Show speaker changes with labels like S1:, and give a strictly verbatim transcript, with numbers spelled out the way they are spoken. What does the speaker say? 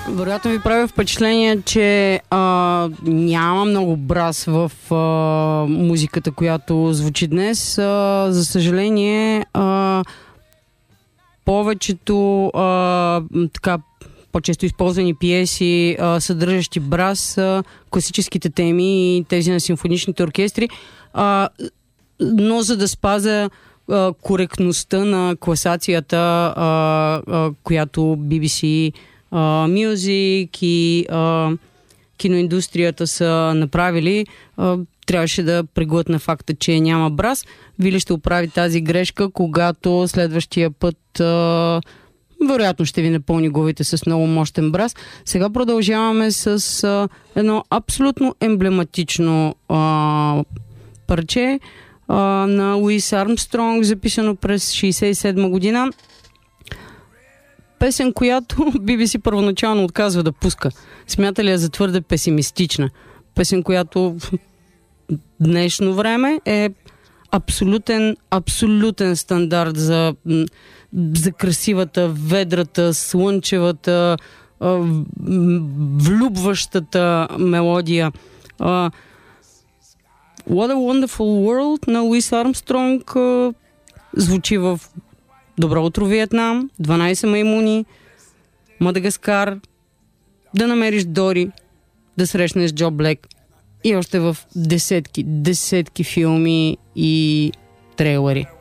S1: Вероятно ви прави впечатление, че а, няма много брас в а, музиката, която звучи днес. А, за съжаление, а, повечето а, така по-често използвани пиеси, а, съдържащи брас, а, класическите теми и тези на симфоничните оркестри, а, но за да спазя а, коректността на класацията, а, а, която Би Би Си Uh, Music и uh, киноиндустрията са направили, uh, трябваше да преглътна факта, че няма брас. Вили ще оправи тази грешка, когато следващия път uh, вероятно ще ви напълни главите с много мощен брас. Сега продължаваме с uh, едно абсолютно емблематично uh, парче uh, на Луис Армстронг, записано през шейсет и седма година. Песен, която Би Би Си първоначално отказва да пуска. Смята ли я за твърде песимистична? Песен, която в днешно време е абсолютен, абсолютен стандарт за, за красивата, ведрата, слънчевата, влюбващата мелодия. What a Wonderful World на Луис Армстронг звучи в Добро утро, Виетнам, дванайсет маймуни, Мадагаскар, Да намериш Дори, Да срещнеш Джо Блек и още в десетки, десетки филми и трейлери.